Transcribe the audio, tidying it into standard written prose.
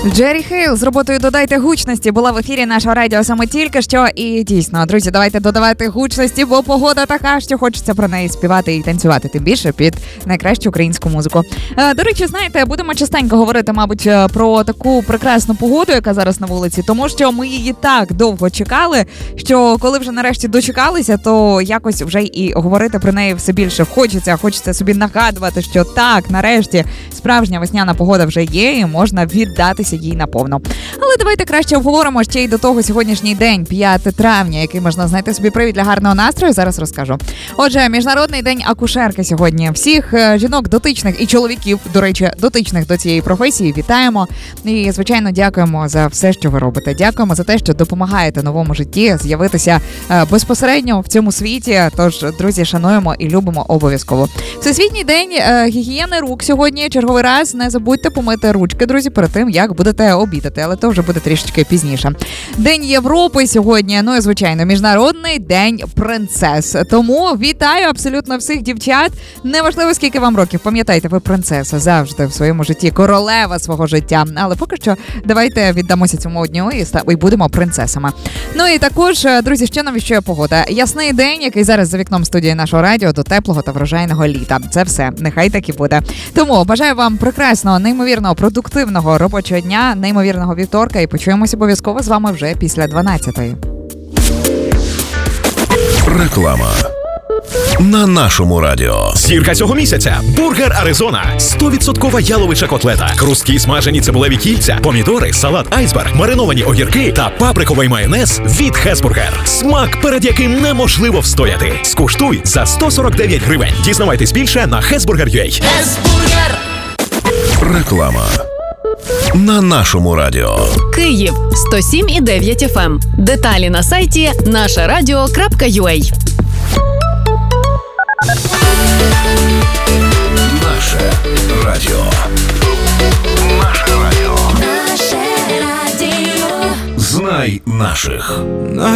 Джері Хейл з роботою «Додайте гучності» була в ефірі нашого радіо саме тільки що. І дійсно, друзі, давайте додавати гучності, бо погода така, що хочеться про неї співати і танцювати, тим більше під найкращу українську музику. До речі, знаєте, будемо частенько говорити, мабуть, про таку прекрасну погоду, яка зараз на вулиці, тому що ми її так довго чекали, що коли вже нарешті дочекалися, то якось вже і говорити про неї все більше хочеться собі нагадувати, що так, нарешті, справжня весняна погода вже є і можна віддатися їй наповно. Але давайте краще обговоримо ще й до того сьогоднішній день, 5 травня, який можна знайти собі привід для гарного настрою, зараз розкажу. Отже, Міжнародний день акушерки сьогодні. Всіх жінок дотичних і чоловіків, до речі, дотичних до цієї професії вітаємо. І, звичайно, дякуємо за все, що ви робите. Дякуємо за те, що допомагаєте новому житті з'явитися безпосередньо в цьому світі. Тож, друзі, шануємо і любимо обов'язково. Всесвітній день гігієни рук сьогодні. Черговий раз не забудьте помити ручки, друзі, перед тим, як будете обідати, але то вже буде трішечки пізніше. День Європи сьогодні, ну і, звичайно, Міжнародний день принцес. Тому вітаю абсолютно всіх дівчат. Неважливо, скільки вам років. Пам'ятайте, ви принцеса завжди в своєму житті, королева свого життя. Але поки що давайте віддамося цьому дню і будемо принцесами. Ну і також, друзі, ще навіщує погода. Ясний день, який зараз за вікном студії нашого радіо, до теплого та врожайного літа. Це все. Нехай так і буде. Тому бажаю вам прекрасного, неймовірного, продуктивного робочого дня, неймовірного вівторка і почуємося обов'язково з вами вже після 12-ї. Реклама. На нашому радіо. Зірка цього місяця. Бургер Аризона. 100% яловича котлета. Хрусткі смажені цибулеві кільця, помідори, салат айсберг, мариновані огірки та паприковий майонез від Хесбургер. Смак, перед яким неможливо встояти. Скуштуй за 149 гривень. Дізнавайтесь більше на Hesburger.ua. Хесбургер. Реклама. На нашому радіо. Київ 107,9 FM. Деталі на сайті нашарадіо.ua. Наше радіо. Наше радіо. Наше радіо. Знай наших.